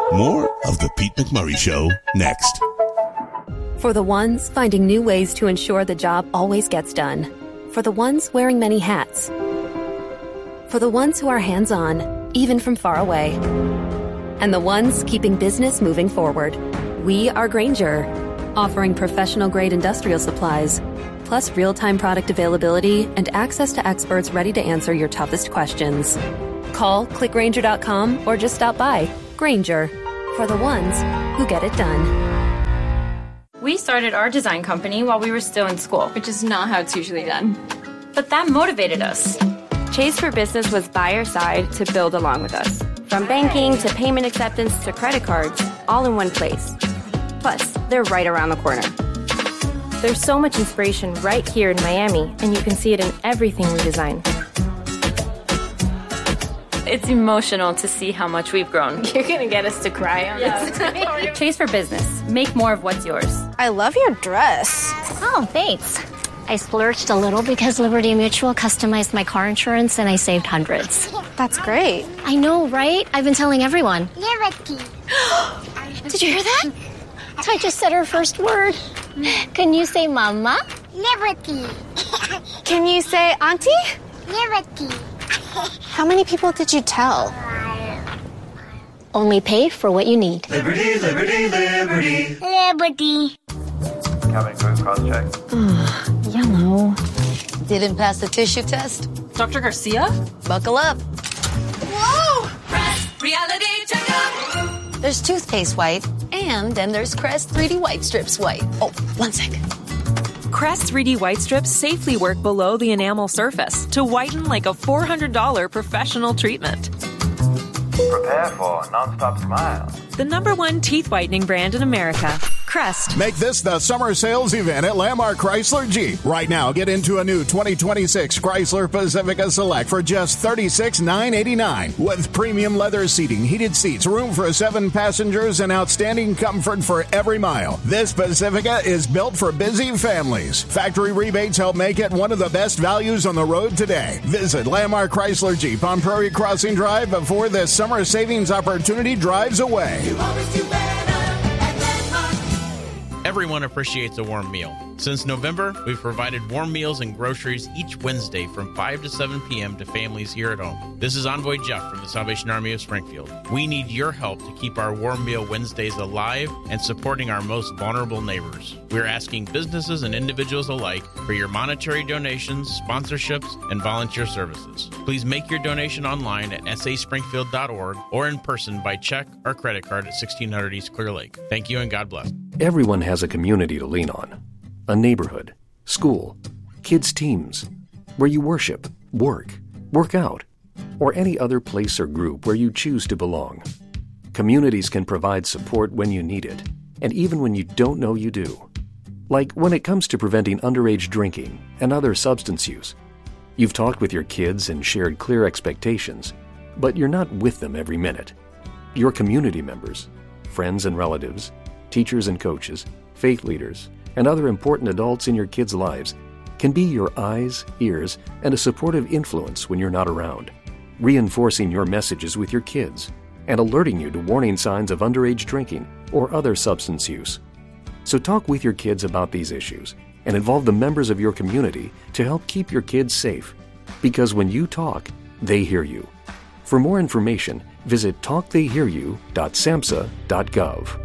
More of The Pete McMurray Show next. For the ones finding new ways to ensure the job always gets done. For the ones wearing many hats. For the ones who are hands-on, even from far away. And the ones keeping business moving forward. We are Grainger, offering professional-grade industrial supplies, plus real-time product availability and access to experts ready to answer your toughest questions. Call, click Grainger.com, or just stop by. Grainger, for the ones who get it done. We started our design company while we were still in school, which is not how it's usually done. But that motivated us. Chase for Business was by our side to build along with us. From banking to payment acceptance to credit cards, all in one place. Plus, they're right around the corner. There's so much inspiration right here in Miami, and you can see it in everything we design. It's emotional to see how much we've grown. You're going to get us to cry on this. Chase for Business. Make more of what's yours. I love your dress. Oh, thanks. I splurged a little because Liberty Mutual customized my car insurance and I saved hundreds. That's great. I know, right? I've been telling everyone. Liberty. Did you hear that? I just said her first word. Can you say mama? Liberty. Can you say auntie? Liberty. How many people did you tell? Only pay for what you need. Liberty, liberty, liberty. Liberty. Cabin crew cross-check. Yellow. Didn't pass the tissue test? Dr. Garcia? Buckle up. Whoa! Crest Reality Checkup. There's toothpaste white, and then there's Crest 3D White Strips white. Oh, 1 second. Crest 3D White Strips safely work below the enamel surface to whiten like a $400 professional treatment. Prepare for a non-stop smile. The #1 teeth whitening brand in America, Crest. Make this the summer sales event at Landmark Chrysler Jeep. Right now, get into a new 2026 Chrysler Pacifica Select for just $36,989. With premium leather seating, heated seats, room for 7 passengers, and outstanding comfort for every mile. This Pacifica is built for busy families. Factory rebates help make it one of the best values on the road today. Visit Landmark Chrysler Jeep on Prairie Crossing Drive before this summer savings opportunity drives away. You always do better at Landmark. Everyone appreciates a warm meal. Since November, we've provided warm meals and groceries each Wednesday from 5 to 7 p.m. to families here at home. This is Envoy Jeff from the Salvation Army of Springfield. We need your help to keep our Warm Meal Wednesdays alive and supporting our most vulnerable neighbors. We're asking businesses and individuals alike for your monetary donations, sponsorships, and volunteer services. Please make your donation online at saspringfield.org or in person by check or credit card at 1600 East Clear Lake. Thank you and God bless. Everyone has a community to lean on. A neighborhood, school, kids' teams, where you worship, work out, or any other place or group where you choose to belong. Communities can provide support when you need it, and even when you don't know you do. Like when it comes to preventing underage drinking and other substance use. You've talked with your kids and shared clear expectations, but you're not with them every minute. Your community members, friends and relatives, teachers and coaches, faith leaders, and other important adults in your kids' lives can be your eyes, ears, and a supportive influence when you're not around, reinforcing your messages with your kids and alerting you to warning signs of underage drinking or other substance use. So talk with your kids about these issues and involve the members of your community to help keep your kids safe. Because when you talk, they hear you. For more information, visit talktheyhearyou.samhsa.gov.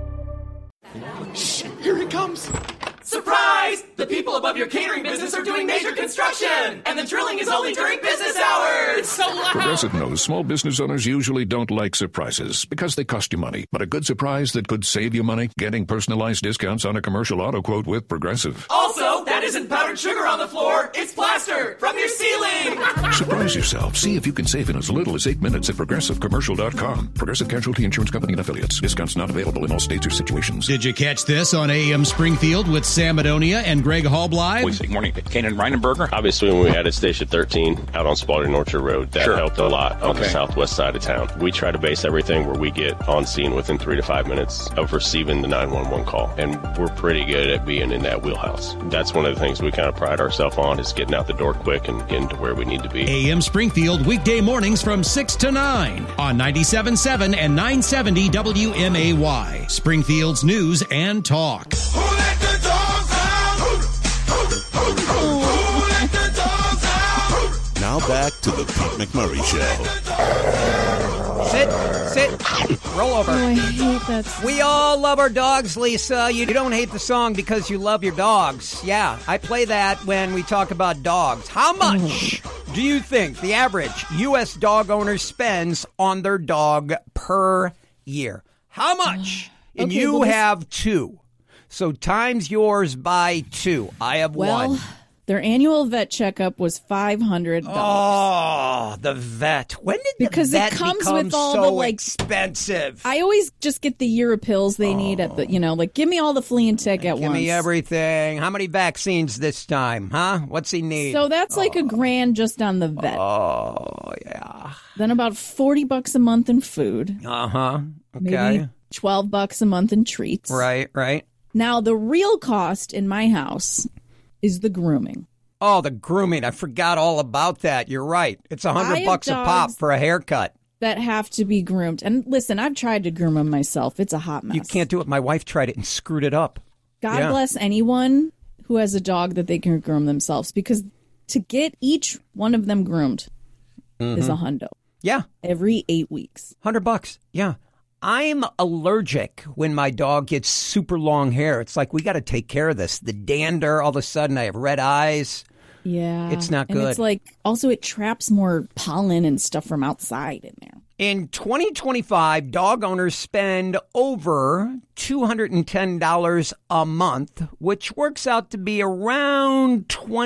Shh, here it comes. Surprise! The people above your catering business are doing major construction, and the drilling is only during business hours. It's so loud. Progressive knows small business owners usually don't like surprises because they cost you money. But a good surprise that could save you money, getting personalized discounts on a commercial auto quote with Progressive. Also, that isn't powdered sugar on the floor. It's plaster from your ceiling. Surprise yourself. See if you can save in as little as 8 minutes at ProgressiveCommercial.com. Progressive Casualty Insurance Company and Affiliates. Discounts not available in all states or situations. Did you catch this on AM Springfield with Sam Adonia and Greg Hallbly? Good morning, Kanan Reinenberger. Obviously, when we added Station 13 out on Spalding Orchard Road, that helped a lot on the southwest side of town. We try to base everything where we get on scene within 3 to 5 minutes of receiving the 911 call, and we're pretty good at being in that wheelhouse. That's one of the things we kind of pride ourselves on is getting out the door quick and getting to where we need to be. AM Springfield, weekday mornings from 6 to 9 on 97.7 and 970 WMAY. Springfield's news and talk. Who let the dogs out? Who let the dogs out? Now back to the Pete McMurray Show. Sit, roll over. Oh, I hate that. We all love our dogs, Lisa. You don't hate the song because you love your dogs. Yeah, I play that when we talk about dogs. How much do you think the average U.S. dog owner spends on their dog per year? How much? And Okay, you well, have 2. So times yours by 2. I have 1. Their annual vet checkup was $500. Oh, the vet. When did because the vet it comes become with all so the like expensive? I always just get the year of pills they need at the, like give me all the flea and tick at once. Give me everything. How many vaccines this time, huh? What's he need? So that's like $1,000 just on the vet. Oh, yeah. Then about $40 a month in food. Uh-huh. Okay. Maybe $12 a month in treats. Right. Now the real cost in my house is the grooming. Oh, the grooming. I forgot all about that. You're right. It's $100 a pop for a haircut. That have to be groomed. And listen, I've tried to groom them myself. It's a hot mess. You can't do it. My wife tried it and screwed it up. God bless anyone who has a dog that they can groom themselves, because to get each one of them groomed is a hundo. Yeah. Every 8 weeks. $100. Yeah. I'm allergic when my dog gets super long hair. It's like, we got to take care of this. The dander, all of a sudden I have red eyes. Yeah. It's not good. And it's like, also it traps more pollen and stuff from outside in there. In 2025, dog owners spend over $210 a month, which works out to be around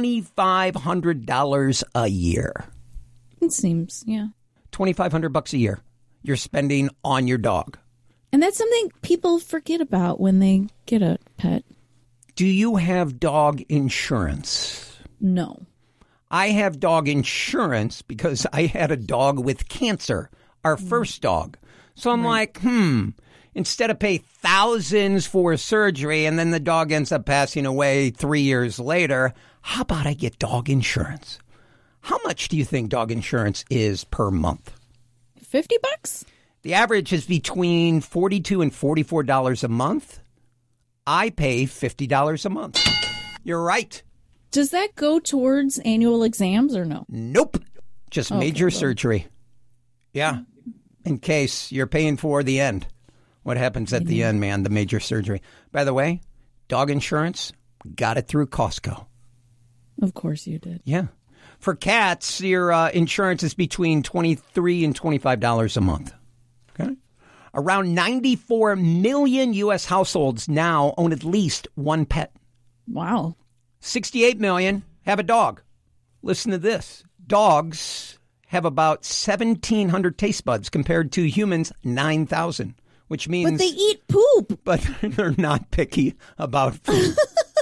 $2,500 a year. It seems, yeah. $2,500 a year you're spending on your dog. And that's something people forget about when they get a pet. Do you have dog insurance? No. I have dog insurance because I had a dog with cancer, our first dog. So I'm like, instead of pay thousands for surgery and then the dog ends up passing away 3 years later, how about I get dog insurance? How much do you think dog insurance is per month? $50? The average is between $42 and $44 a month. I pay $50 a month. You're right. Does that go towards annual exams or no? Nope. Just major surgery. Yeah. In case you're paying for the end. What happens at the end, man? The major surgery. By the way, dog insurance, got it through Costco. Of course you did. Yeah. For cats, your insurance is between $23 and $25 a month. Okay. Around 94 million U.S. households now own at least one pet. Wow. 68 million have a dog. Listen to this. Dogs have about 1,700 taste buds compared to humans, 9,000, which means... But they eat poop. But they're not picky about food.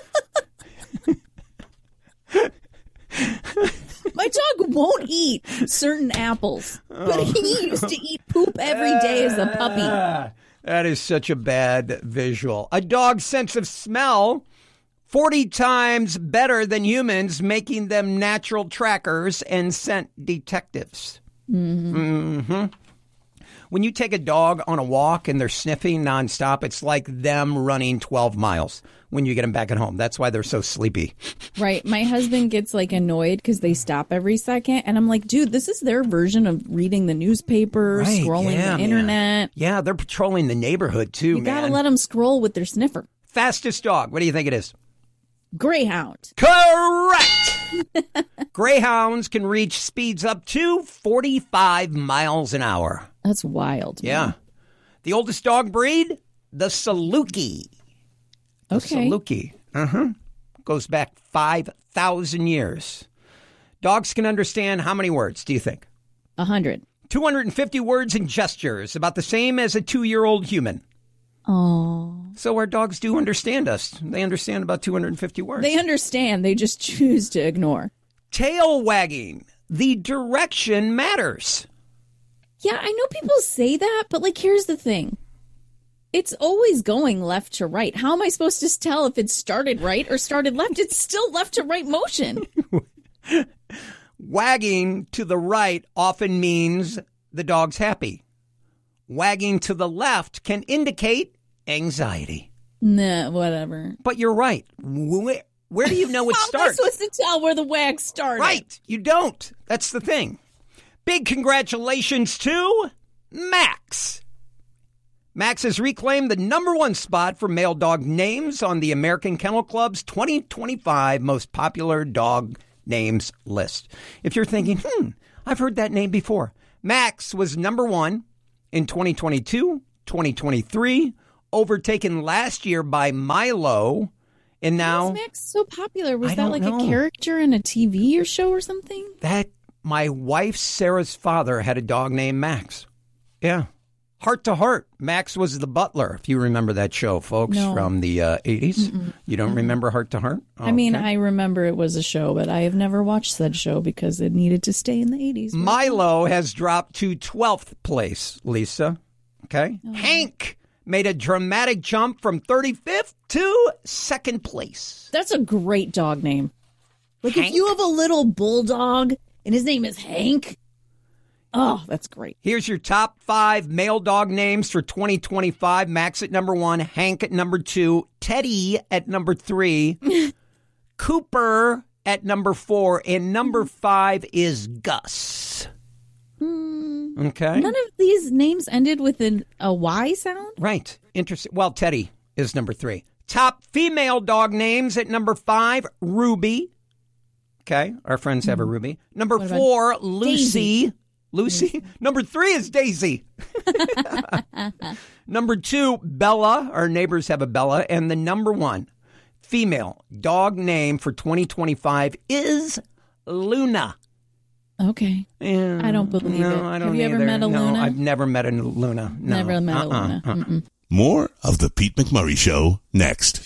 My dog won't eat certain apples, but he used to eat poop every day as a puppy. That is such a bad visual. A dog's sense of smell, 40 times better than humans, making them natural trackers and scent detectives. Mm-hmm. When you take a dog on a walk and they're sniffing nonstop, it's like them running 12 miles when you get them back at home. That's why they're so sleepy. Right. My husband gets like annoyed because they stop every second. And I'm like, dude, this is their version of reading the newspaper, scrolling the internet. Yeah, they're patrolling the neighborhood too, You gotta let them scroll with their sniffer. Fastest dog. What do you think it is? Greyhound. Correct! Greyhounds can reach speeds up to 45 miles an hour. That's wild. Man. Yeah. The oldest dog breed? The Saluki. The Saluki. Goes back 5,000 years. Dogs can understand how many words, do you think? 100. 250 words and gestures, about the same as a 2-year-old human. Oh. So our dogs do understand us. They understand about 250 words. They understand. They just choose to ignore. Tail wagging. The direction matters. Yeah, I know people say that, but like, here's the thing. It's always going left to right. How am I supposed to tell if it started right or started left? It's still left to right motion. Wagging to the right often means the dog's happy. Wagging to the left can indicate anxiety. Nah, whatever. But you're right. Where do you know it starts? How am I supposed to tell where the wag started? Right. You don't. That's the thing. Big congratulations to Max. Max has reclaimed the #1 spot for male dog names on the American Kennel Club's 2025 most popular dog names list. If you're thinking, I've heard that name before. Max was #1 in 2022, 2023, overtaken last year by Milo, and now... Why is Max so popular? Was I that don't like know. a character in a TV or show or something? That my wife Sarah's father had a dog named Max. Yeah. Heart to Heart. Max was the butler, if you remember that show, folks, from the 80s. Mm-mm. You don't remember Heart to Heart? I mean, I remember it was a show, but I have never watched said show because it needed to stay in the 80s. Milo has dropped to 12th place, Lisa. Okay. Oh. Hank made a dramatic jump from 35th to 2nd place. That's a great dog name. Like Hank? if you have a little bulldog and his name is Hank. Oh, that's great. Here's your top 5 male dog names for 2025. Max at #1, Hank at #2, Teddy at #3, Cooper at #4, and 5 is Gus. Okay. None of these names ended with a Y sound? Right. Interesting. Well, Teddy is #3. Top female dog names at #5, Ruby. Okay. Our friends have a Ruby. #4, Lucy. Daisy. Lucy. #3 is Daisy. #2, Bella. Our neighbors have a Bella. And the #1 female dog name for 2025 is Luna. Okay. Yeah. I don't believe it. I don't Have you ever either. met a Luna? No, I've never met a Luna. No. Never met a Luna. More of the Pete McMurray Show next.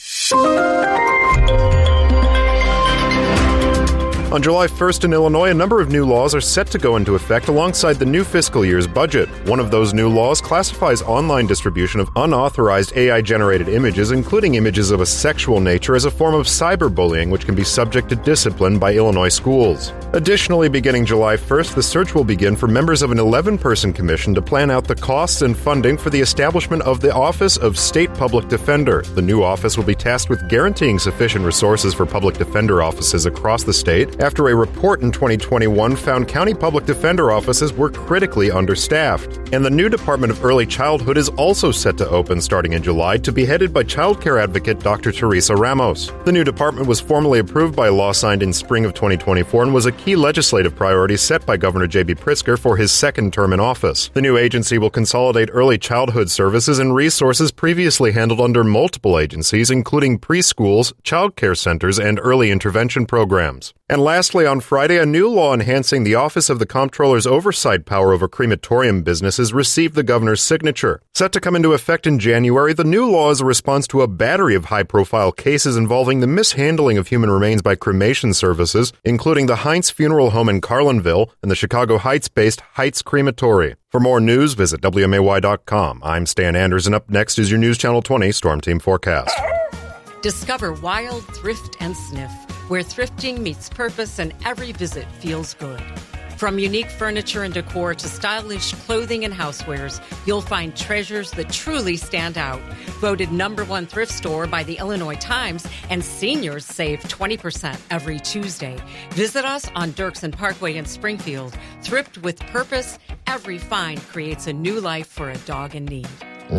On July 1st in Illinois, a number of new laws are set to go into effect alongside the new fiscal year's budget. One of those new laws classifies online distribution of unauthorized AI-generated images, including images of a sexual nature, as a form of cyberbullying, which can be subject to discipline by Illinois schools. Additionally, beginning July 1st, the search will begin for members of an 11-person commission to plan out the costs and funding for the establishment of the Office of State Public Defender. The new office will be tasked with guaranteeing sufficient resources for public defender offices across the state, after a report in 2021 found county public defender offices were critically understaffed. And the new Department of Early Childhood is also set to open starting in July, to be headed by child care advocate Dr. Teresa Ramos. The new department was formally approved by a law signed in spring of 2024 and was a key legislative priority set by Governor J.B. Pritzker for his second term in office. The new agency will consolidate early childhood services and resources previously handled under multiple agencies, including preschools, child care centers, and early intervention programs. And lastly, on Friday, a new law enhancing the Office of the Comptroller's oversight power over crematorium businesses received the governor's signature. Set to come into effect in January, the new law is a response to a battery of high-profile cases involving the mishandling of human remains by cremation services, including the Heinz Funeral Home in Carlinville and the Chicago Heights-based Heights Crematory. For more news, visit WMAY.com. I'm Stan Anders, and up next is your News Channel 20 Storm Team Forecast. Discover Wild Thrift and Sniff, where thrifting meets purpose and every visit feels good. From unique furniture and decor to stylish clothing and housewares, you'll find treasures that truly stand out. Voted #1 thrift store by the Illinois Times, and seniors save 20% every Tuesday. Visit us on Dirksen Parkway in Springfield. Thrift with purpose. Every find creates a new life for a dog in need.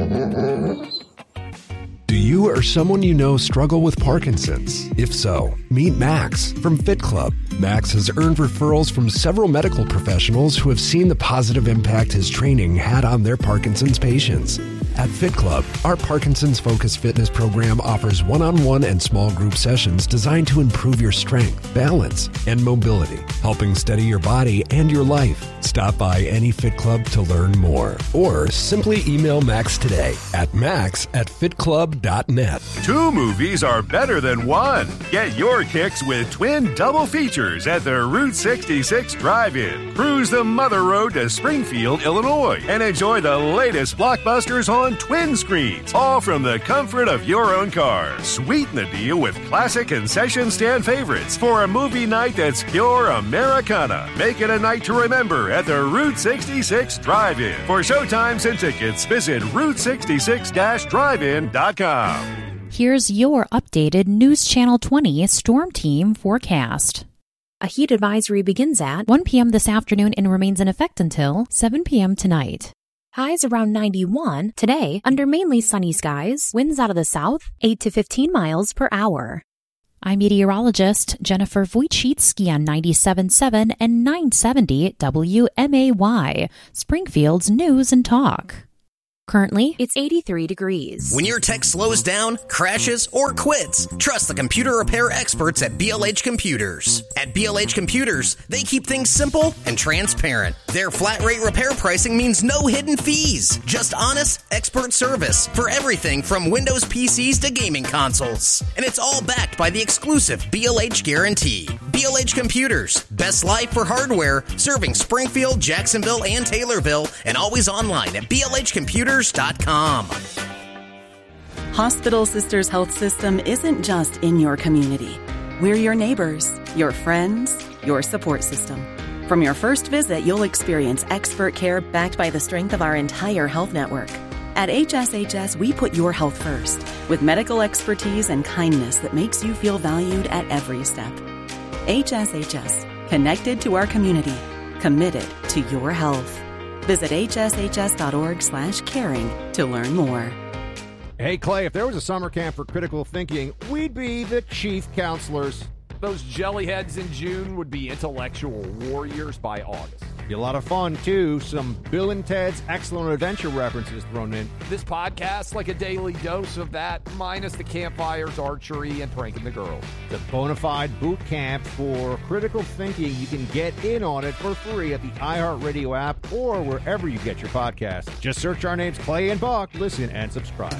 Do you or someone you know struggle with Parkinson's? If so, meet Max from Fit Club. Max has earned referrals from several medical professionals who have seen the positive impact his training had on their Parkinson's patients. At Fit Club, our Parkinson's-focused fitness program offers one-on-one and small group sessions designed to improve your strength, balance, and mobility, helping steady your body and your life. Stop by any Fit Club to learn more, or simply email Max today at max@fitclub.com. twinradio.net. Two movies are better than one. Get your kicks with twin double features at the Route 66 Drive-In. Cruise the Mother Road to Springfield, Illinois, and enjoy the latest blockbusters on twin screens, all from the comfort of your own car. Sweeten the deal with classic concession stand favorites for a movie night that's pure Americana. Make it a night to remember at the Route 66 Drive-In. For showtimes and tickets, visit Route66-Drive-In.com. Here's your updated News Channel 20 Storm Team forecast. A heat advisory begins at 1 p.m. this afternoon and remains in effect until 7 p.m. tonight. Highs around 91 today under mainly sunny skies, winds out of the south, 8 to 15 miles per hour. I'm meteorologist Jennifer Wojcicki on 97.7 and 970 WMAY, Springfield's News and Talk. Currently, it's 83 degrees. When your tech slows down, crashes, or quits, trust the computer repair experts at BLH Computers. At BLH Computers, they keep things simple and transparent. Their flat rate repair pricing means no hidden fees, just honest, expert service for everything from Windows PCs to gaming consoles. And it's all backed by the exclusive BLH guarantee. BLH Computers, best life for hardware, serving Springfield, Jacksonville, and Taylorville, and always online at blhcomputers.com. Hospital Sisters Health System isn't just in your community. We're your neighbors, your friends, your support system. From your first visit, you'll experience expert care backed by the strength of our entire health network. At HSHS, we put your health first, with medical expertise and kindness that makes you feel valued at every step. HSHS, connected to our community, committed to your health. Visit hshs.org/caring to learn more. Hey, Clay, if there was a summer camp for critical thinking, we'd be the chief counselors. Those jellyheads in June would be intellectual warriors by August. Be a lot of fun, too. Some Bill and Ted's Excellent Adventure references thrown in. This podcast's like a daily dose of that, minus the campfires, archery, and pranking the girls. The bona fide boot camp for critical thinking. You can get in on it for free at the iHeartRadio app or wherever you get your podcasts. Just search our names, Clay and Buck. Listen and subscribe.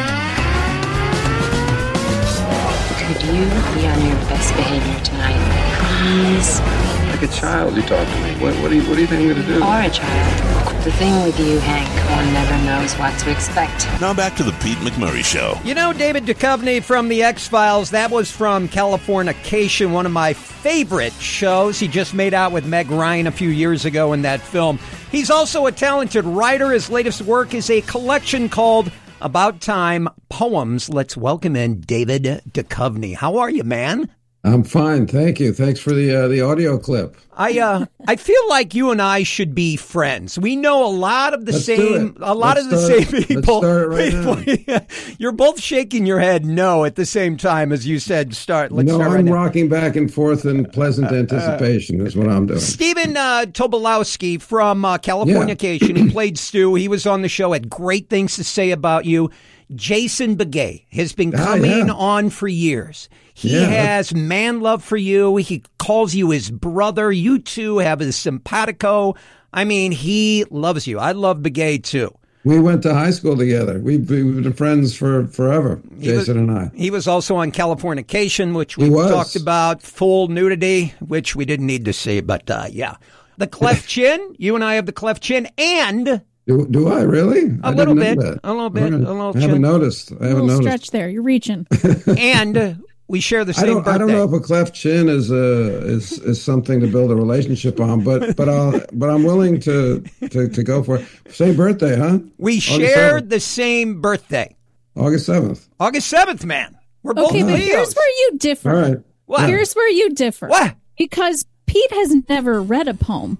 Could you be on your best behavior tonight, please? Like a child, you talk to me. What do you think I'm going to do? Or a child. The thing with you, Hank, one never knows what to expect. Now back to the Pete McMurray Show. You know, David Duchovny from The X-Files, that was from Californication, one of my favorite shows. He just made out with Meg Ryan a few years ago in that film. He's also a talented writer. His latest work is a collection called About Time Poems. Let's welcome in David Duchovny. How are you, man? I'm fine, thank you. Thanks for the audio clip. I feel like you and I should be friends. We know a lot of the same people. Let's start right now. You're both shaking your head no at the same time as you said start. Let's start right now. I'm rocking back and forth in pleasant anticipation is what I'm doing. Stephen Tobolowsky from Californication. He played Stu. He was on the show, had great things to say about you. Jason Begay has been coming on for years. He has man love for you. He calls you his brother. You two have a simpatico. I mean, he loves you. I love Begay, too. We went to high school together. We've been friends for forever, Jason and I. He was also on Californication, which we talked about, full nudity, which we didn't need to see. But, yeah. The cleft chin. You and I have the cleft chin. And... Do I really? A little bit. I haven't noticed. A little stretch there. You're reaching. And we share the same birthday. I don't know if a cleft chin is something to build a relationship on, but I'm willing to go for it. Same birthday, huh? We share the same birthday. August 7th. August 7th, man. We're both okay, but here's where you differ. All right. What? Here's where you differ. What? Because Pete has never read a poem.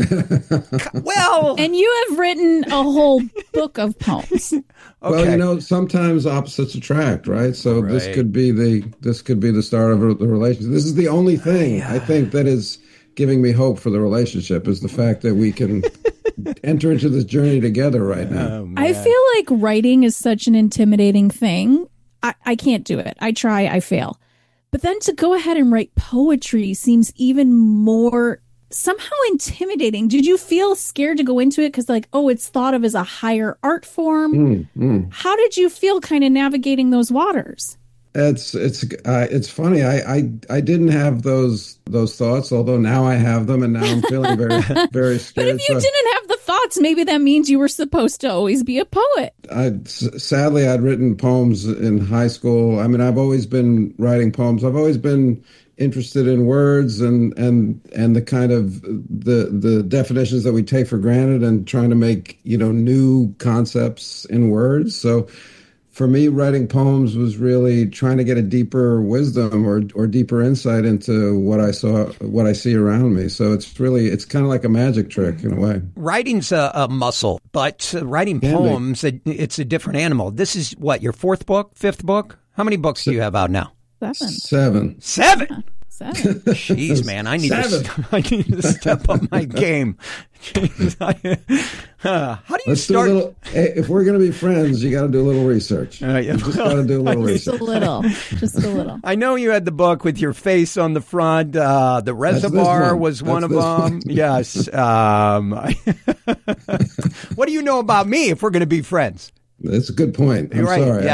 Well, and you have written a whole book of poems. Okay. Well, sometimes opposites attract, right? So this could be the start of the relationship. This is the only thing I think that is giving me hope for the relationship is the fact that we can enter into this journey together right now. I feel like writing is such an intimidating thing. I can't do it. I try, I fail. But then to go ahead and write poetry seems even more somehow intimidating. Did you feel scared to go into it because, like, oh, it's thought of as a higher art form? How did you feel kind of navigating those waters? It's funny. I didn't have those thoughts, although now I have them, and now I'm feeling very very scared. But if you didn't have the thoughts, maybe that means you were supposed to always be a poet. Sadly, I'd written poems in high school. I mean, I've always been writing poems. I've always been interested in words and the kind of the definitions that we take for granted, and trying to make new concepts in words. So for me, writing poems was really trying to get a deeper wisdom or deeper insight into what I see around me. So it's kind of like a magic trick in a way. Writing's a muscle, but writing poems, it's a different animal. This is what, your fifth book? How many books do you have out now? 7. 7? Jeez, man, I need to step up my game. How do you start? If we're going to be friends, you got to do a little research. You just got to do a little research. Just a little. I know you had the book with your face on the front. The Reservoir was one of them. Yes. What do you know about me if we're going to be friends? That's a good point. I'm sorry.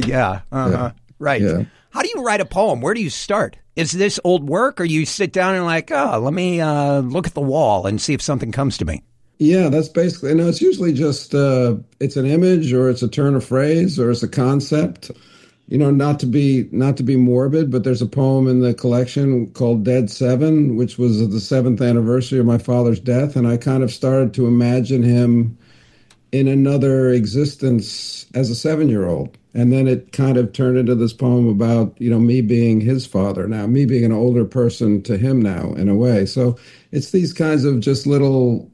Yeah. Right. Yeah. How do you write a poem? Where do you start? Is this old work, or you sit down and like, let me look at the wall and see if something comes to me? Yeah, that's basically, it's usually just, it's an image, or it's a turn of phrase, or it's a concept. Not to be morbid, but there's a poem in the collection called Dead 7, which was the 7th anniversary of my father's death. And I kind of started to imagine him in another existence as a 7-year-old. And then it kind of turned into this poem about, me being his father now, me being an older person to him now, in a way. So it's these kinds of just little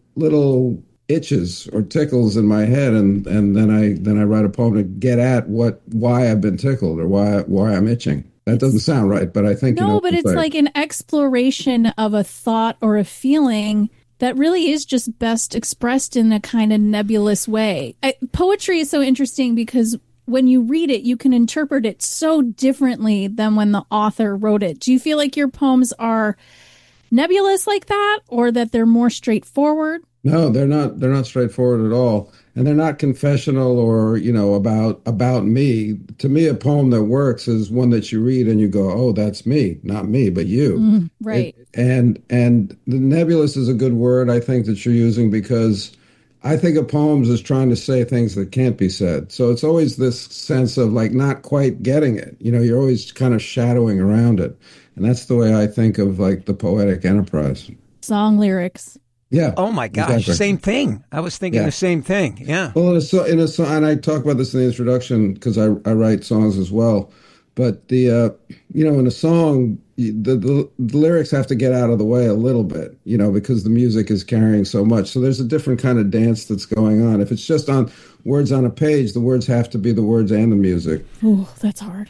itches or tickles in my head, and then I write a poem to get at why I've been tickled or why I'm itching. That doesn't sound right, but I think no, but it's like an exploration of a thought or a feeling that really is just best expressed in a kind of nebulous way. Poetry is so interesting because when you read it, you can interpret it so differently than when the author wrote it. Do you feel like your poems are nebulous like that, or that they're more straightforward? No, they're not straightforward at all. And they're not confessional or, about me. To me, a poem that works is one that you read and you go, oh, that's me, not me, but you. Right. And the nebulous is a good word, I think, that you're using, because I think of poems as trying to say things that can't be said. So it's always this sense of like not quite getting it. You're always kind of shadowing around it. And that's the way I think of like the poetic enterprise. Song lyrics. Yeah. Oh my gosh. Exactly. Same thing. I was thinking the same thing. Yeah. Well, in a song, and I talk about this in the introduction because I write songs as well. But the in a song, the lyrics have to get out of the way a little bit, because the music is carrying so much. So there's a different kind of dance that's going on. If it's just on words on a page, the words have to be the words and the music. Oh, that's hard.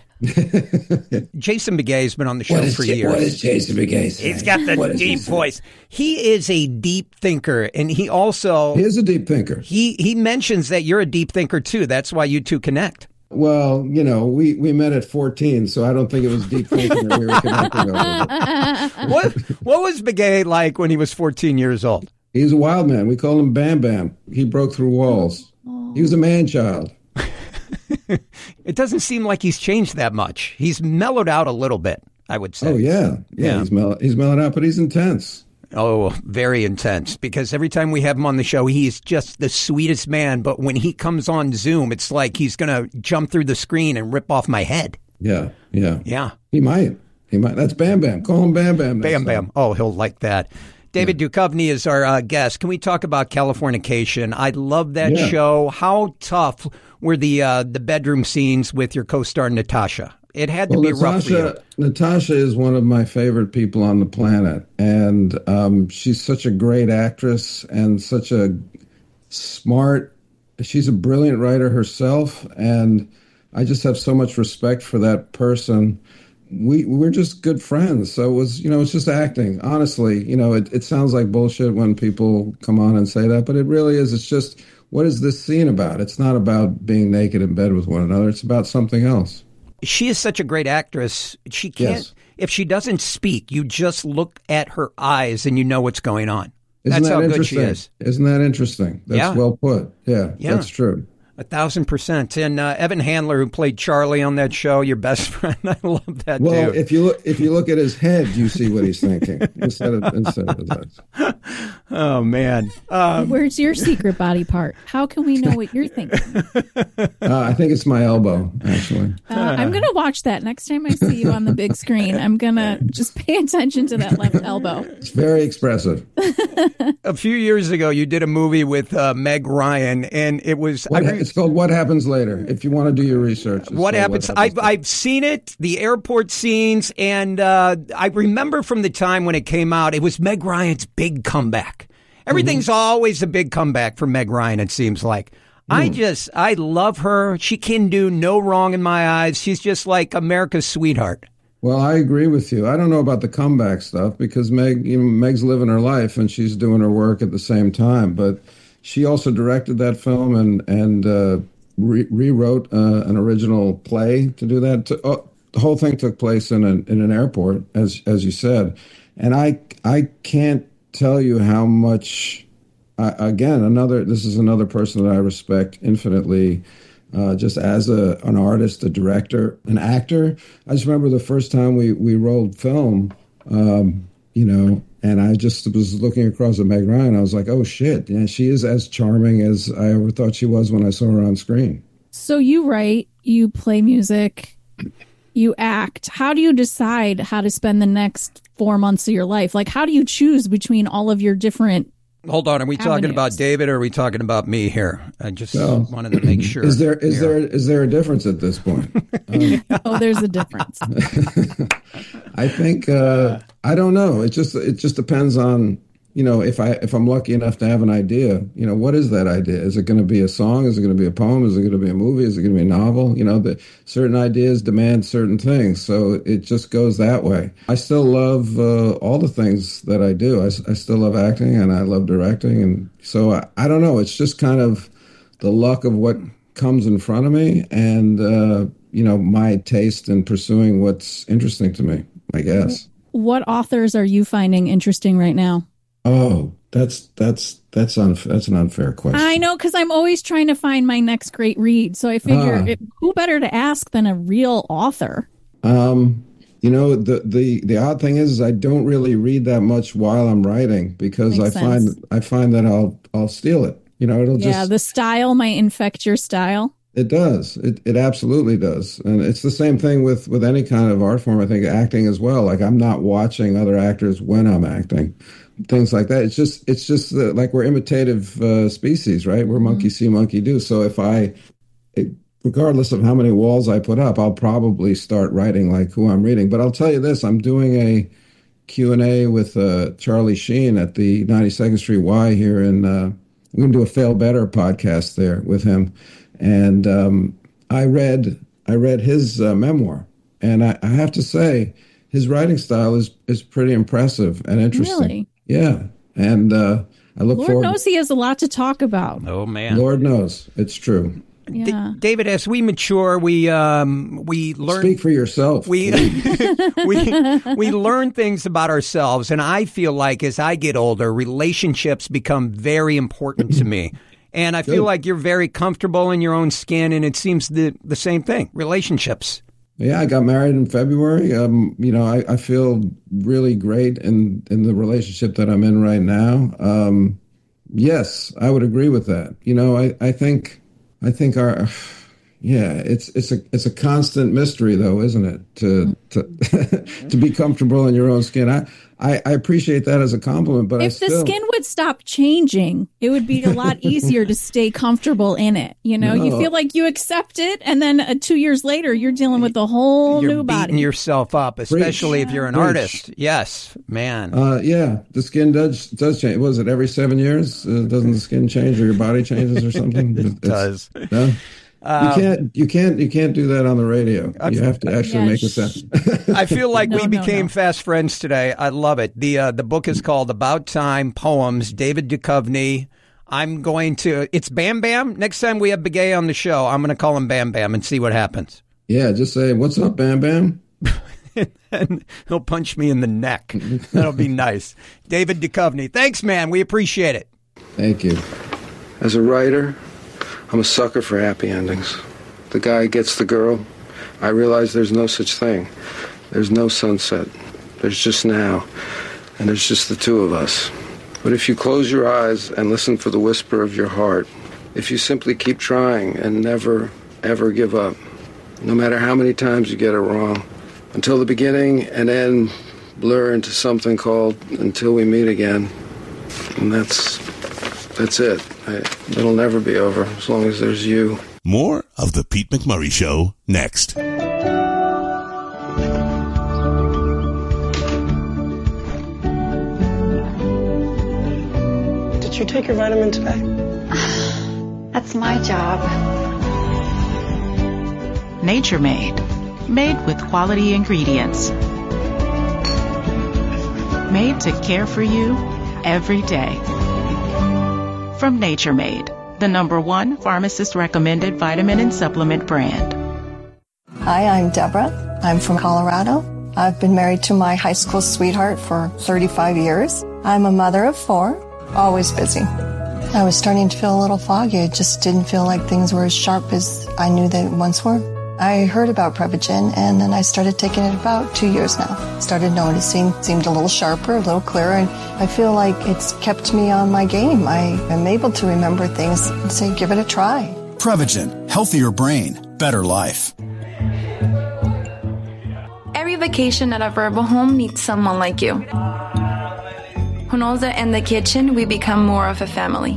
Jason Begay has been on the show for years. What is Jason Begay saying? He's got the deep voice. He is a deep thinker, and he is a deep thinker. He mentions that you're a deep thinker too. That's why you two connect. Well, we met at 14, so I don't think it was deep thinking that we were connecting over. What was Begay like when he was 14 years old? He was a wild man. We called him Bam Bam. He broke through walls. He was a man-child. It doesn't seem like he's changed that much. He's mellowed out a little bit, I would say. Oh, yeah. He's mellowed out, but he's intense. Oh, very intense, because every time we have him on the show, he's just the sweetest man. But when he comes on Zoom, it's like he's going to jump through the screen and rip off my head. Yeah. He might. That's Bam Bam. Call him Bam Bam. Bam Bam. Oh, he'll like that. David Duchovny is our guest. Can we talk about Californication? I love that show. How tough were the bedroom scenes with your co-star Natasha? It had to be rough for you. Natasha is one of my favorite people on the planet, and she's such a great actress and such a smart. She's a brilliant writer herself, and I just have so much respect for that person. We're just good friends. So it was, it's just acting. Honestly, it sounds like bullshit when people come on and say that, but it really is. It's just, what is this scene about? It's not about being naked in bed with one another. It's about something else. She is such a great actress. She can't. Yes. if she doesn't speak, you just look at her eyes and you know what's going on. Isn't That's that how good interesting? she is. Isn't that interesting? That's well put. Yeah, that's true. 1,000%. And Evan Handler, who played Charlie on that show, your best friend, I love that Well, dude. if you look at his head, you see what he's thinking instead of his eyes. Oh man, where's your secret body part? How can we know what you're thinking? I think it's my elbow, actually. I'm gonna watch that next time I see you on the big screen. I'm gonna just pay attention to that left elbow. It's very expressive. A few years ago, you did a movie with Meg Ryan, and it was it's called What Happens Later. If you want to do your research, What Happens? I've seen it, the airport scenes, and I remember from the time when it came out, it was Meg Ryan's big comeback. Everything's always a big comeback for Meg Ryan, it seems like. I love her. She can do no wrong in my eyes. She's just like America's sweetheart. Well, I agree with you. I don't know about the comeback stuff because Meg's living her life and she's doing her work at the same time. But she also directed that film and rewrote an original play to do that. The whole thing took place in an airport, as you said, and I can't tell you how much. This is another person that I respect infinitely. Just as an artist, a director, an actor. I just remember the first time we rolled film, and I just was looking across at Meg Ryan. I was like, oh, shit. Yeah, she is as charming as I ever thought she was when I saw her on screen. So you write, you play music, you act. How do you decide how to spend the next 4 months of your life? Like, how do you choose between all of your different Hold on, are we talking about David or are we talking about me here? I just wanted to make sure. Is there a difference at this point? Oh, there's a difference. I think I don't know. It just depends on, if I'm lucky enough to have an idea, what is that idea? Is it going to be a song? Is it going to be a poem? Is it going to be a movie? Is it going to be a novel? Certain ideas demand certain things. So it just goes that way. I still love all the things that I do. I still love acting and I love directing. And so I don't know. It's just kind of the luck of what comes in front of me and, my taste in pursuing what's interesting to me, I guess. What authors are you finding interesting right now? Oh, that's an unfair question. I know, because I'm always trying to find my next great read. So I figure, who better to ask than a real author? The odd thing is I don't really read that much while I'm writing because I find that I'll steal it. The style might infect your style. It does. It absolutely does. And it's the same thing with any kind of art form. I think acting as well. Like I'm not watching other actors when I'm acting. Things like that. It's just like we're imitative species, right? We're monkey see, monkey do. So regardless of how many walls I put up, I'll probably start writing like who I'm reading. But I'll tell you this, I'm doing a Q&A with Charlie Sheen at the 92nd Street Y here I'm going to do a Fail Better podcast there with him. And I read his memoir, and I have to say his writing style is pretty impressive and interesting. Really? Yeah, and I look Lord forward. knows he has a lot to talk about. Oh man, Lord knows it's true. Yeah. David, as we mature, we learn. Speak for yourself. We learn things about ourselves, and I feel like as I get older, relationships become very important to me. And I feel like you're very comfortable in your own skin, and it seems the same thing. Relationships. Yeah, I got married in February. I feel really great in the relationship that I'm in right now. Yes, I would agree with that. I think our it's a constant mystery though, isn't it? To be comfortable in your own skin. I appreciate that as a compliment, but if the skin would stop changing, it would be a lot easier to stay comfortable in it. You feel like you accept it, and then 2 years later, you're dealing with a whole new body. You're beating yourself up, especially if you're an artist. Yes, man. The skin does change. Was it every 7 years? Doesn't the skin change or your body changes or something? It does. No? You can't do that on the radio. You have to actually make a sound. I feel like we became fast friends today. I love it. The book is called About Time Poems, David Duchovny. It's Bam Bam. Next time we have Begay on the show, I'm going to call him Bam Bam and see what happens. Yeah, just say, what's up, Bam Bam? and he'll punch me in the neck. That'll be nice. David Duchovny, thanks, man. We appreciate it. Thank you. As a writer, I'm a sucker for happy endings. The guy gets the girl. I realize there's no such thing. There's no sunset. There's just now. And there's just the two of us. But if you close your eyes and listen for the whisper of your heart, if you simply keep trying and never, ever give up, no matter how many times you get it wrong, until the beginning and end blur into something called Until We Meet Again. And that's it. It'll never be over as long as there's you. More of the Pete McMurray Show next. Did you take your vitamin today? That's my job. Nature Made. Made with quality ingredients. Made to care for you every day. From Nature Made, the #1 pharmacist-recommended vitamin and supplement brand. Hi, I'm Deborah. I'm from Colorado. I've been married to my high school sweetheart for 35 years. I'm a mother of 4, always busy. I was starting to feel a little foggy. I just didn't feel like things were as sharp as I knew they once were. I heard about Prevagen, and then I started taking it about 2 years now. Started noticing, seemed a little sharper, a little clearer, and I feel like it's kept me on my game. I am able to remember things and say, give it a try. Prevagen, healthier brain, better life. Every vacation at a Verbo home needs someone like you, who knows that in the kitchen we become more of a family.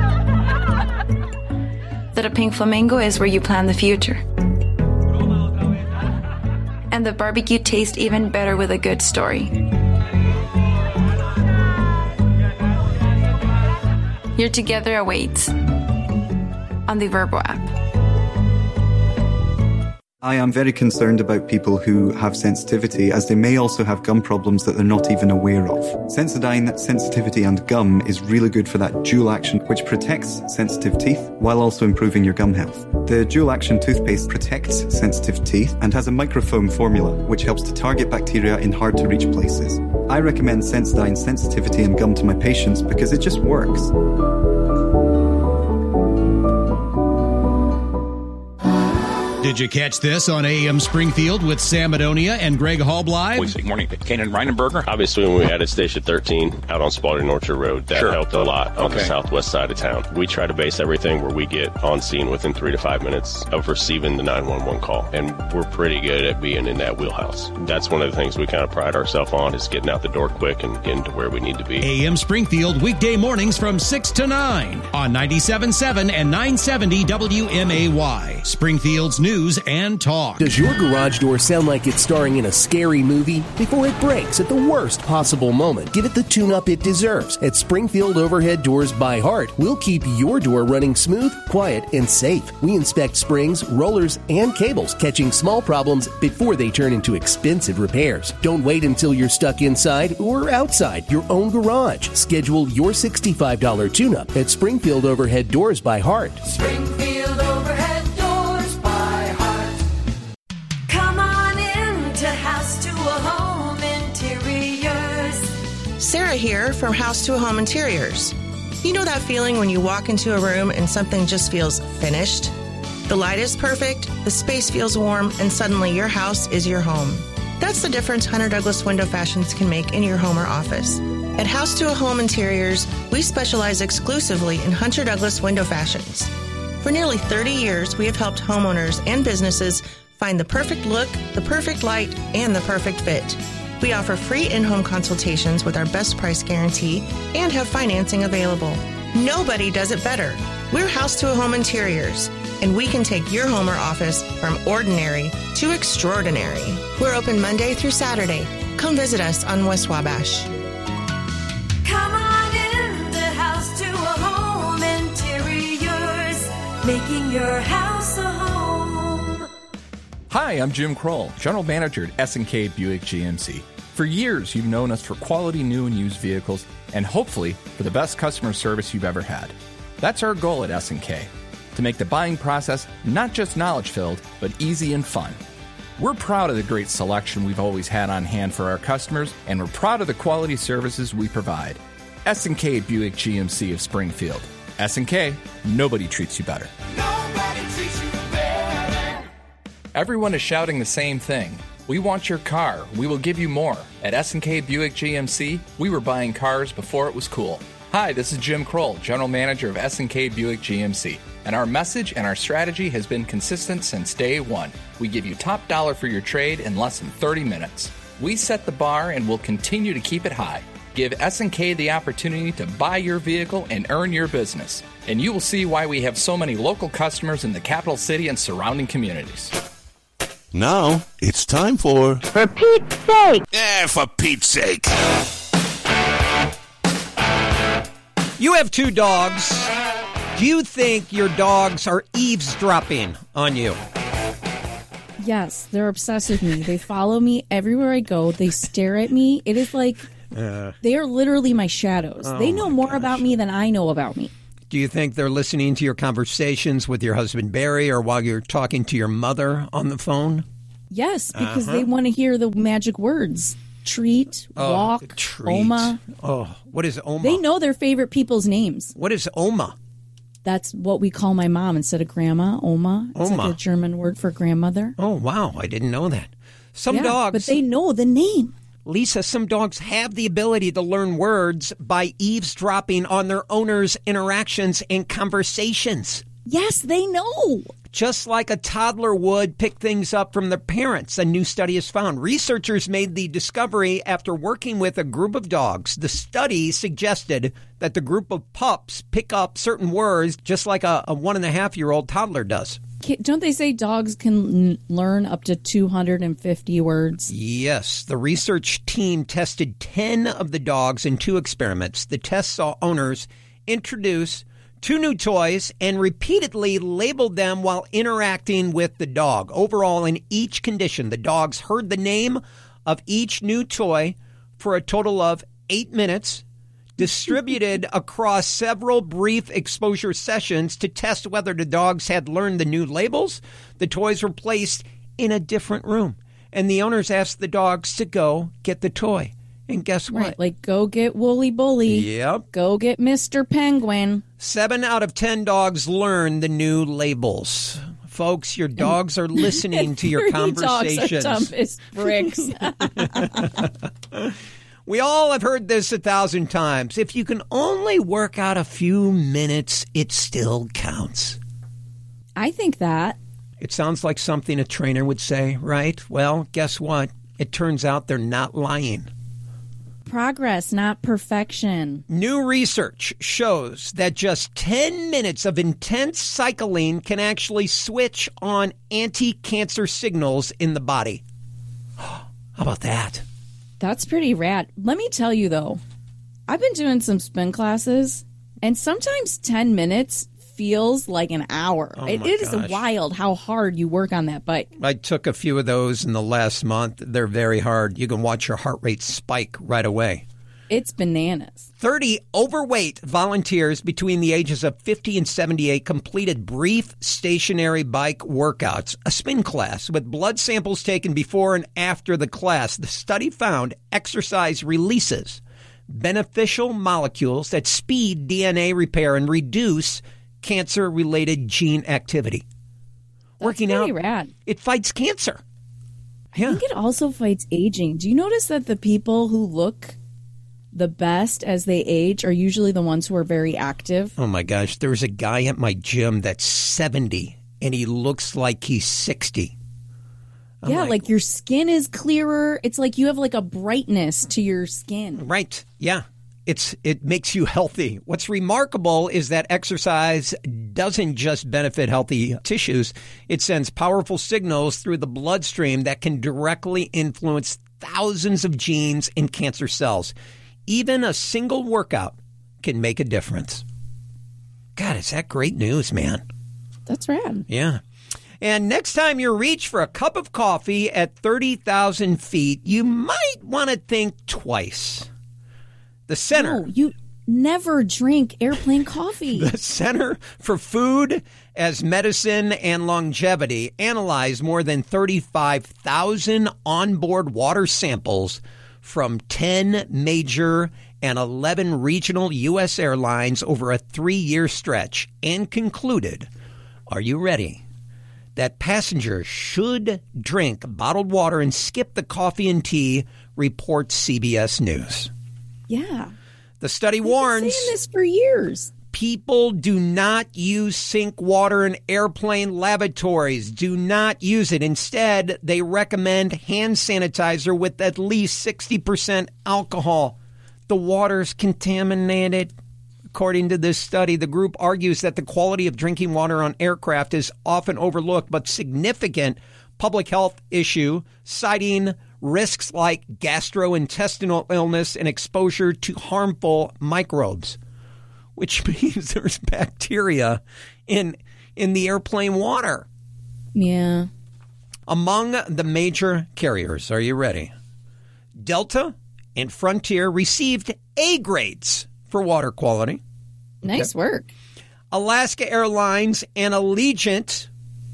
That a pink flamingo is where you plan the future. And the barbecue tastes even better with a good story. Your together awaits on the Verbo app. I am very concerned about people who have sensitivity, as they may also have gum problems that they're not even aware of. Sensodyne Sensitivity and Gum is really good for that dual action, which protects sensitive teeth while also improving your gum health. The dual action toothpaste protects sensitive teeth and has a microfoam formula, which helps to target bacteria in hard to reach places. I recommend Sensodyne Sensitivity and Gum to my patients because it just works. Did you catch this on AM Springfield with Sam Madonia and Greg Hallbly? Good morning. Kanan Reinenberger. Obviously, when we added Station 13 out on Spalding Orchard Road, that helped a lot on the southwest side of town. We try to base everything where we get on scene within 3 to 5 minutes of receiving the 911 call, and we're pretty good at being in that wheelhouse. That's one of the things we kind of pride ourselves on, is getting out the door quick and getting to where we need to be. AM Springfield, weekday mornings from 6 to 9 on 97.7 and 970 WMAY. Springfield's news and talk. Does your garage door sound like it's starring in a scary movie? Before it breaks at the worst possible moment, give it the tune-up it deserves. At Springfield Overhead Doors by Heart, we'll keep your door running smooth, quiet, and safe. We inspect springs, rollers, and cables, catching small problems before they turn into expensive repairs. Don't wait until you're stuck inside or outside your own garage. Schedule your $65 tune-up at Springfield Overhead Doors by Heart. Springfield Overhead Doors by Heart. Come on into House to a Home Interiors. Sarah here from House to a Home Interiors. You know that feeling when you walk into a room and something just feels finished? The light is perfect, the space feels warm, and suddenly your house is your home. That's the difference Hunter Douglas Window Fashions can make in your home or office. At House to a Home Interiors, we specialize exclusively in Hunter Douglas Window Fashions. For nearly 30 years, we have helped homeowners and businesses find the perfect look, the perfect light, and the perfect fit. We offer free in-home consultations with our best price guarantee and have financing available. Nobody does it better. We're House to a Home Interiors, and we can take your home or office from ordinary to extraordinary. We're open Monday through Saturday. Come visit us on West Wabash. Come on in the House to a Home Interiors, making your house a home. Hi, I'm Jim Kroll, General Manager at S&K Buick GMC. For years, you've known us for quality new and used vehicles, and hopefully for the best customer service you've ever had. That's our goal at S&K, to make the buying process not just knowledge-filled, but easy and fun. We're proud of the great selection we've always had on hand for our customers, and we're proud of the quality services we provide. S&K Buick GMC of Springfield. S&K, nobody treats you better. Nobody treats you better. Everyone is shouting the same thing. We want your car. We will give you more. At S&K Buick GMC, we were buying cars before it was cool. Hi, this is Jim Kroll, General Manager of S&K Buick GMC. And our message and our strategy has been consistent since day one. We give you top dollar for your trade in less than 30 minutes. We set the bar and will continue to keep it high. Give S&K the opportunity to buy your vehicle and earn your business. And you will see why we have so many local customers in the capital city and surrounding communities. Now, it's time for Pete's sake! For Pete's sake! You have 2 dogs. Do you think your dogs are eavesdropping on you? Yes, they're obsessed with me. They follow me everywhere I go. They stare at me. It is like they are literally my shadows. They know more about me than I know about me. Do you think they're listening to your conversations with your husband, Barry, or while you're talking to your mother on the phone? Yes, because they want to hear the magic words. Treat, walk, treat. Oma. Oh, what is Oma? They know their favorite people's names. What is Oma? That's what we call my mom instead of grandma, Oma. It's Oma. like a German word for grandmother. Oh, wow. I didn't know that. Some dogs... but they know the name. Lisa, some dogs have the ability to learn words by eavesdropping on their owners' interactions and conversations. Yes, they know. Just like a toddler would pick things up from their parents, a new study has found. Researchers made the discovery after working with a group of dogs. The study suggested that the group of pups pick up certain words just like a 1.5-year-old toddler does. Don't they say dogs can learn up to 250 words? Yes. The research team tested 10 of the dogs in 2 experiments. The test saw owners introduce 2 new toys and repeatedly labeled them while interacting with the dog. Overall, in each condition, the dogs heard the name of each new toy for a total of 8 minutes, distributed across several brief exposure sessions to test whether the dogs had learned the new labels. The toys were placed in a different room, and the owners asked the dogs to go get the toy. And guess what? Right, like go get Wooly Bully. Yep. Go get Mr. Penguin. 7 out of 10 dogs learn the new labels. Folks, your dogs are listening to your conversations. Dogs are dumb as bricks. We all have heard this 1,000 times. If you can only work out a few minutes, it still counts. I think that. It sounds like something a trainer would say, right? Well, guess what? It turns out they're not lying. Progress, not perfection. New research shows that just 10 minutes of intense cycling can actually switch on anti-cancer signals in the body. How about that? That's pretty rad. Let me tell you, though, I've been doing some spin classes, and sometimes 10 minutes feels like an hour. It is wild how hard you work on that bike. I took a few of those in the last month. They're very hard. You can watch your heart rate spike right away. It's bananas. 30 overweight volunteers between the ages of 50 and 78 completed brief stationary bike workouts, a spin class, with blood samples taken before and after the class. The study found exercise releases beneficial molecules that speed DNA repair and reduce cancer-related gene activity. That's Working pretty out, rad. It fights cancer. I think it also fights aging. Do you notice that the people who look the best as they age are usually the ones who are very active? Oh, my gosh. There's a guy at my gym that's 70, and he looks like he's 60. Yeah, like your skin is clearer. It's like you have like a brightness to your skin. Right. Yeah. It makes you healthy. What's remarkable is that exercise doesn't just benefit healthy tissues. It sends powerful signals through the bloodstream that can directly influence thousands of genes in cancer cells. Even a single workout can make a difference. God, is that great news, man? That's rad. Yeah. And next time you reach for a cup of coffee at 30,000 feet, you might want to think twice. The Center. No, you never drink airplane coffee. The Center for Food as Medicine and Longevity analyzed more than 35,000 onboard water samples from 10 major and 11 regional U.S. airlines over a 3-year stretch and concluded, are you ready, that passengers should drink bottled water and skip the coffee and tea, reports CBS News. Yeah. The study We've warns been saying this for years. People do not use sink water in airplane lavatories. Do not use it. Instead, they recommend hand sanitizer with at least 60% alcohol. The water's contaminated. According to this study, the group argues that the quality of drinking water on aircraft is often overlooked, but significant public health issue, citing risks like gastrointestinal illness and exposure to harmful microbes, which means there's bacteria in the airplane water. Yeah. Among the major carriers, are you ready? Delta and Frontier received A grades for water quality. Nice work. Alaska Airlines and Allegiant,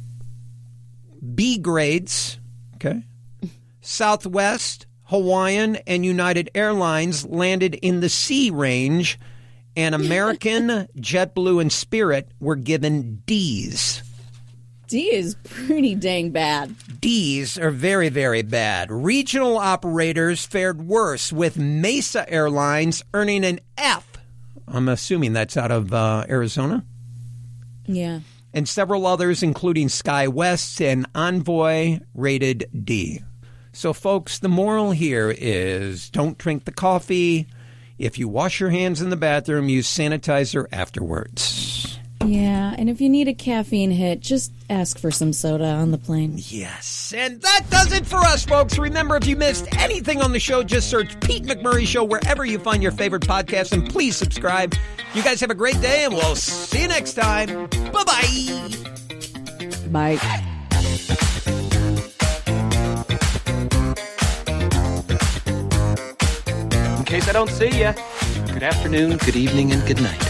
B grades. Okay. Southwest, Hawaiian, and United Airlines landed in the C range, and American, JetBlue, and Spirit were given Ds. D is pretty dang bad. Ds are very, very bad. Regional operators fared worse, with Mesa Airlines earning an F. I'm assuming that's out of Arizona. Yeah. And several others, including SkyWest and Envoy, rated D. So, folks, the moral here is don't drink the coffee. If you wash your hands in the bathroom, use sanitizer afterwards. Yeah, and if you need a caffeine hit, just ask for some soda on the plane. Yes, and that does it for us, folks. Remember, if you missed anything on the show, just search Pete McMurray Show wherever you find your favorite podcast, and please subscribe. You guys have a great day, and we'll see you next time. Bye-bye. Bye. In case I don't see you, good afternoon, good evening, and good night.